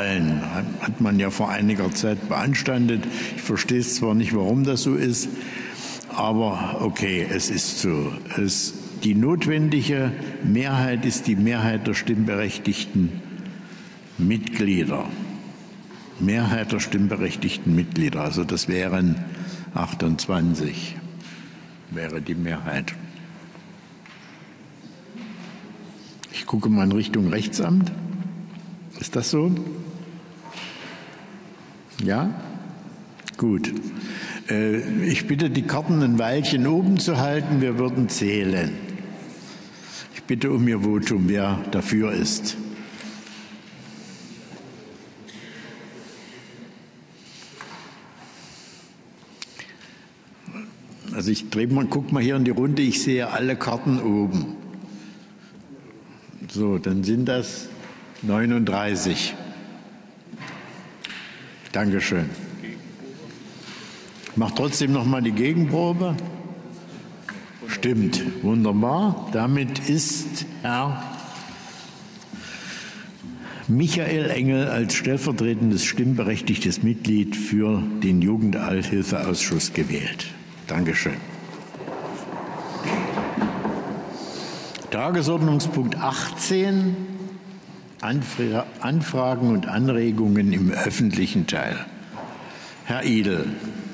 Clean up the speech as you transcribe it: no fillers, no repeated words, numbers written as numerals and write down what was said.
Wahlen hat man ja vor einiger Zeit beanstandet. Ich verstehe zwar nicht, warum das so ist, aber okay, es ist so. Die notwendige Mehrheit ist die Mehrheit der stimmberechtigten Mitglieder. Mehrheit der stimmberechtigten Mitglieder, also das wären 28, wäre die Mehrheit. Ich gucke mal in Richtung Rechtsamt. Ist das so? Ja? Gut. Ich bitte, die Karten ein Weilchen oben zu halten. Wir würden zählen. Ich bitte um Ihr Votum, wer dafür ist. Also ich gucke mal hier in die Runde, ich sehe alle Karten oben. So, dann sind das 39. Dankeschön. Ich mache trotzdem noch mal die Gegenprobe. Stimmt, wunderbar. Damit ist Herr Michael Engel als stellvertretendes stimmberechtigtes Mitglied für den Jugendalthilfeausschuss gewählt. Dankeschön. Tagesordnungspunkt 18, Anfragen und Anregungen im öffentlichen Teil. Herr Idel.